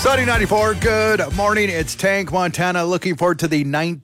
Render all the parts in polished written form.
Sunny 94, good morning. It's Tank, Montana. Looking forward to the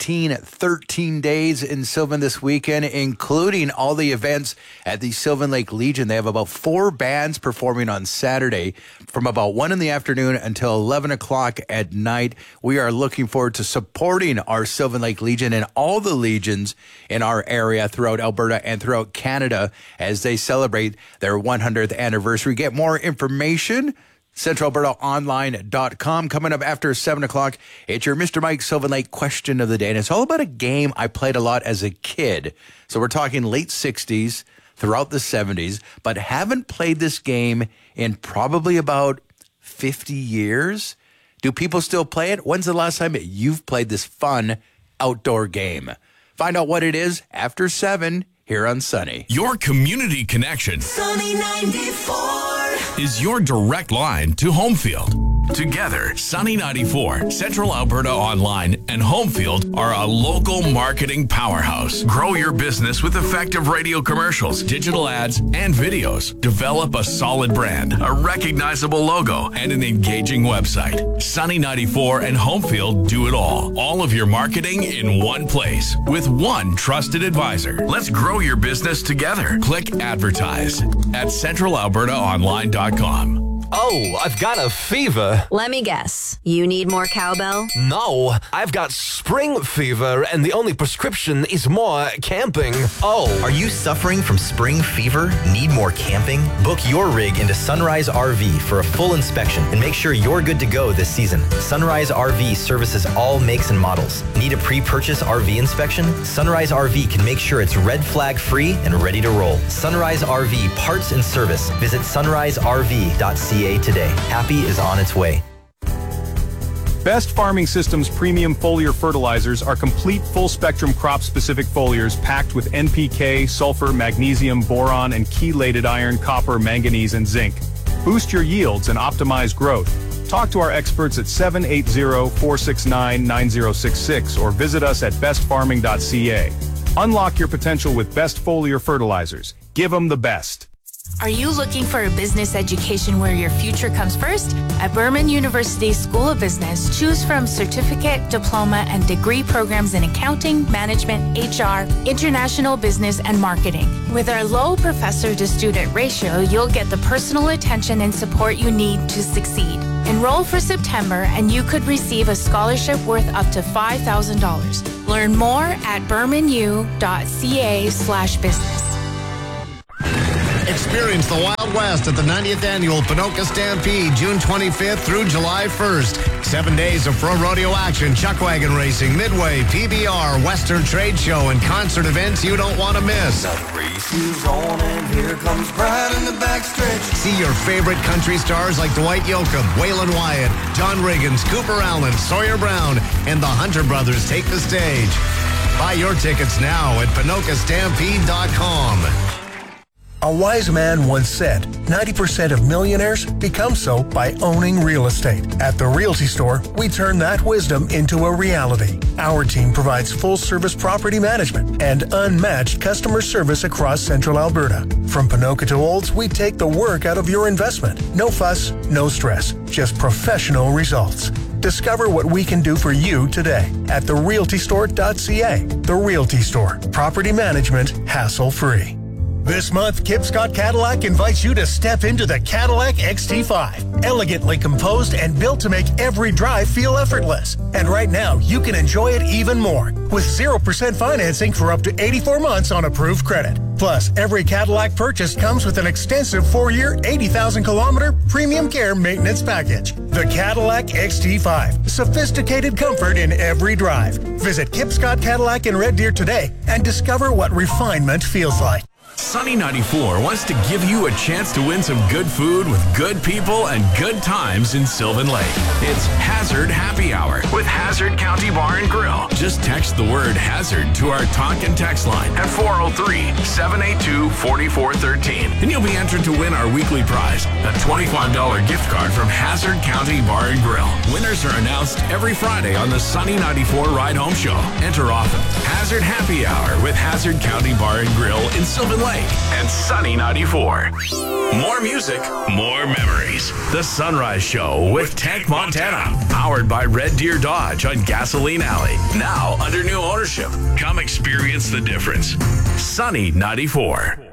13 days in Sylvan this weekend, including all the events at the Sylvan Lake Legion. They have about 4 bands performing on Saturday from about 1 in the afternoon until 11 o'clock at night. We are looking forward to supporting our Sylvan Lake Legion and all the legions in our area throughout Alberta and throughout Canada as they celebrate their 100th anniversary. Get more information, CentralAlbertaOnline.com. Coming up after 7 o'clock, it's your Mr. Mike Sylvan Lake question of the day. And it's all about a game I played a lot as a kid. So we're talking late 60s, throughout the 70s, but haven't played this game in probably about 50 years. Do people still play it? When's the last time you've played this fun outdoor game? Find out what it is after 7 here on Sunny. Your community connection. Sunny 94. Is your direct line to Homefield. Together, Sunny 94, Central Alberta Online, and Homefield are a local marketing powerhouse. Grow your business with effective radio commercials, digital ads, and videos. Develop a solid brand, a recognizable logo, and an engaging website. Sunny 94 and Homefield do it all. All of your marketing in one place with one trusted advisor. Let's grow your business together. Click advertise at centralalbertaonline.com. Oh, I've got a fever. Let me guess. You need more cowbell? No, I've got spring fever, and the only prescription is more camping. Oh. Are you suffering from spring fever? Need more camping? Book your rig into Sunrise RV for a full inspection and make sure you're good to go this season. Sunrise RV services all makes and models. Need a pre-purchase RV inspection? Sunrise RV can make sure it's red flag free and ready to roll. Sunrise RV Parts and Service. Visit sunriserv.ca today. Happy is on its way. Best Farming Systems premium foliar fertilizers are complete full-spectrum crop-specific foliars packed with NPK, sulfur, magnesium, boron, and chelated iron, copper, manganese, and zinc. Boost your yields and optimize growth. Talk to our experts at 780-469-9066 or visit us at bestfarming.ca. Unlock your potential with Best Foliar Fertilizers. Give them the best. Are you looking for a business education where your future comes first? At Burman University School of Business, choose from certificate, diploma, and degree programs in accounting, management, HR, international business, and marketing. With our low professor-to-student ratio, you'll get the personal attention and support you need to succeed. Enroll for September, and you could receive a scholarship worth up to $5,000. Learn more at burmanu.ca/business. Experience the Wild West at the 90th Annual Ponoka Stampede, June 25th through July 1st. 7 days of pro rodeo action, chuckwagon racing, midway, PBR, Western Trade Show, and concert events you don't want to miss. The race is on and here comes Brad in the backstretch. See your favorite country stars like Dwight Yoakam, Waylon Wyatt, John Riggins, Cooper Allen, Sawyer Brown, and the Hunter Brothers take the stage. Buy your tickets now at PonokaStampede.com. A wise man once said, 90% of millionaires become so by owning real estate. At the Realty Store, we turn that wisdom into a reality. Our team provides full-service property management and unmatched customer service across Central Alberta. From Ponoka to Olds, we take the work out of your investment. No fuss, no stress, just professional results. Discover what we can do for you today at therealtystore.ca. The Realty Store. Property management, hassle-free. This month, Kip Scott Cadillac invites you to step into the Cadillac XT5. Elegantly composed and built to make every drive feel effortless. And right now, you can enjoy it even more with 0% financing for up to 84 months on approved credit. Plus, every Cadillac purchase comes with an extensive 4-year, 80,000-kilometer premium care maintenance package. The Cadillac XT5. Sophisticated comfort in every drive. Visit Kip Scott Cadillac in Red Deer today and discover what refinement feels like. Sunny 94 wants to give you a chance to win some good food with good people and good times in Sylvan Lake. It's Hazard Happy Hour with Hazard County Bar and Grill. Just text the word Hazard to our talk and text line at 403-782-4413. And you'll be entered to win our weekly prize, a $25 gift card from Hazard County Bar and Grill. Winners are announced every Friday on the Sunny 94 Ride Home Show. Enter often. Hazard Happy Hour with Hazard County Bar and Grill in Sylvan Lake. Lake and Sunny 94. More music, more memories. The Sunrise Show with Tank Montana. Powered by Red Deer Dodge on Gasoline Alley. Now under new ownership. Come experience the difference. Sunny 94.